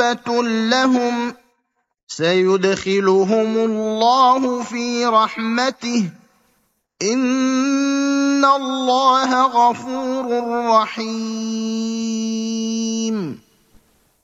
لهم سيدخلهم الله في رحمته إن الله غفور رحيم